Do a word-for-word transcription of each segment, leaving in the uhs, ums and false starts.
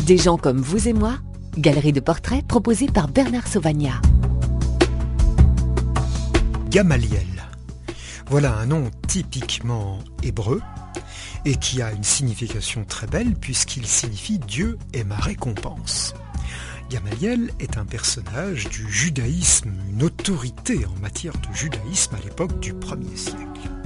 Des gens comme vous et moi, galerie de portraits proposée par Bernard Sauvagnat. Gamaliel. Voilà un nom typiquement hébreu et qui a une signification très belle puisqu'il signifie Dieu est ma récompense. Gamaliel est un personnage du judaïsme, une autorité en matière de judaïsme à l'époque du premier siècle.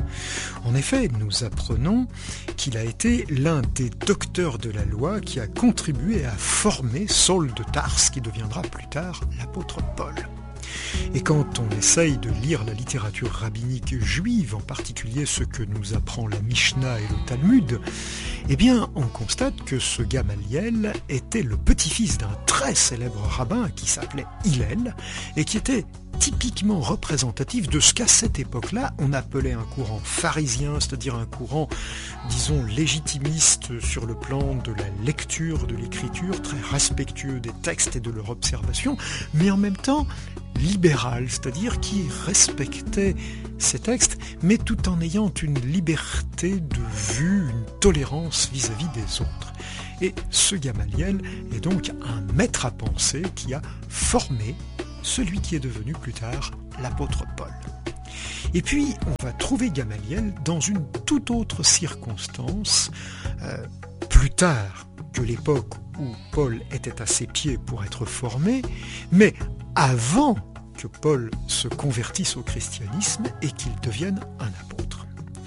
En effet, nous apprenons qu'il a été l'un des docteurs de la loi qui a contribué à former Saul de Tarse, qui deviendra plus tard l'apôtre Paul. Et quand on essaye de lire la littérature rabbinique juive, en particulier ce que nous apprend la Mishnah et le Talmud, eh bien, on constate que ce Gamaliel était le petit-fils d'un très célèbre rabbin qui s'appelait Hillel et qui était typiquement représentatif de ce qu'à cette époque-là, on appelait un courant pharisien, c'est-à-dire un courant, disons, légitimiste sur le plan de la lecture de l'écriture, très respectueux des textes et de leur observation, mais en même temps libéral, c'est-à-dire qui respectait ces textes, mais tout en ayant une liberté de vue, une tolérance vis-à-vis des autres. Et ce Gamaliel est donc un maître à penser qui a formé celui qui est devenu plus tard l'apôtre Paul. Et puis, on va trouver Gamaliel dans une toute autre circonstance, euh, plus tard que l'époque où Paul était à ses pieds pour être formé, mais avant que Paul se convertisse au christianisme et qu'il devienne un apôtre.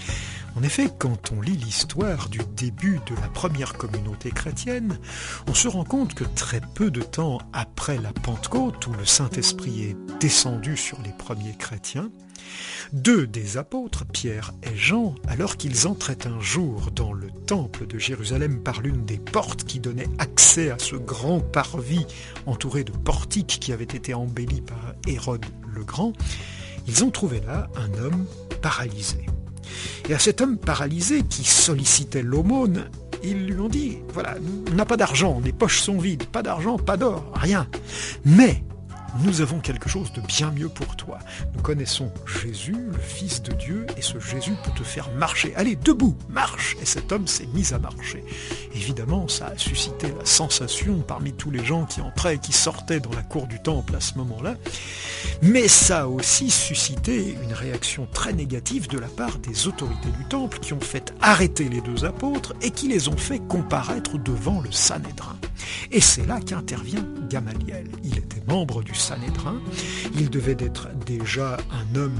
En effet, quand on lit l'histoire du début de la première communauté chrétienne, on se rend compte que très peu de temps après la Pentecôte, où le Saint-Esprit est descendu sur les premiers chrétiens, deux des apôtres, Pierre et Jean, alors qu'ils entraient un jour dans le temple de Jérusalem par l'une des portes qui donnait accès à ce grand parvis entouré de portiques qui avait été embelli par Hérode le Grand, ils ont trouvé là un homme paralysé. Et à cet homme paralysé qui sollicitait l'aumône, ils lui ont dit, voilà, on n'a pas d'argent, les poches sont vides, pas d'argent, pas d'or, rien. Mais nous avons quelque chose de bien mieux pour toi. Nous connaissons Jésus, le Fils de Dieu, et ce Jésus peut te faire marcher. Allez, debout, marche. Et cet homme s'est mis à marcher. Évidemment, ça a suscité la sensation parmi tous les gens qui entraient et qui sortaient dans la cour du temple à ce moment-là. Mais ça a aussi suscité une réaction très négative de la part des autorités du temple qui ont fait arrêter les deux apôtres et qui les ont fait comparaître devant le Sanhédrin. Et c'est là qu'intervient Gamaliel. Il était membre du Sanhédrin, il devait être déjà un homme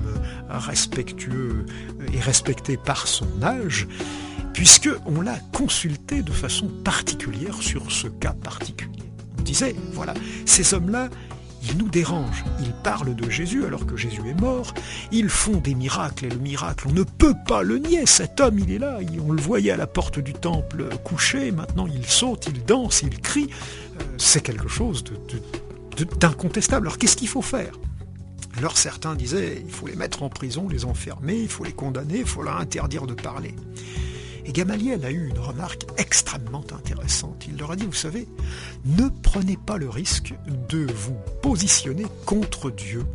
respectueux et respecté par son âge, puisqu'on l'a consulté de façon particulière sur ce cas particulier. On disait, voilà, ces hommes-là, ils nous dérangent, ils parlent de Jésus alors que Jésus est mort, ils font des miracles, et le miracle, on ne peut pas le nier, cet homme, il est là, on le voyait à la porte du temple couché, maintenant il saute, il danse, il crie, euh, c'est quelque chose de, de, de, d'incontestable. Alors qu'est-ce qu'il faut faire ? Alors certains disaient, il faut les mettre en prison, les enfermer, il faut les condamner, il faut leur interdire de parler. Et Gamaliel a eu une remarque extrêmement intéressante. Il leur a dit, vous savez, ne prenez pas le risque de vous positionner contre Dieu.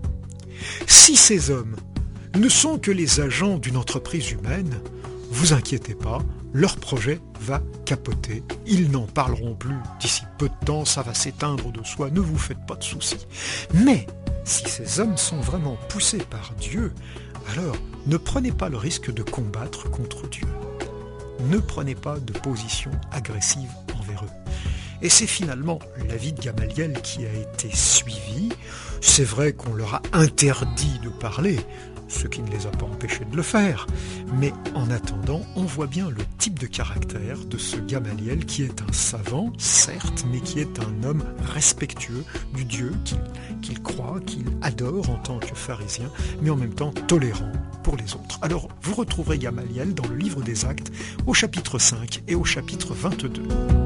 Si ces hommes ne sont que les agents d'une entreprise humaine, vous inquiétez pas, leur projet va capoter. Ils n'en parleront plus d'ici peu de temps, ça va s'éteindre de soi, ne vous faites pas de soucis. Mais si ces hommes sont vraiment poussés par Dieu, alors ne prenez pas le risque de combattre contre Dieu. Ne prenez pas de position agressive envers eux. Et c'est finalement l'avis de Gamaliel qui a été suivi. C'est vrai qu'on leur a interdit de parler, ce qui ne les a pas empêchés de le faire. Mais en attendant, on voit bien le type de caractère de ce Gamaliel qui est un savant, certes, mais qui est un homme respectueux du Dieu qu'il, qu'il croit, qu'il adore en tant que pharisien, mais en même temps tolérant pour les autres. Alors, vous retrouverez Gamaliel dans le livre des Actes, au chapitre cinq et au chapitre vingt-deux.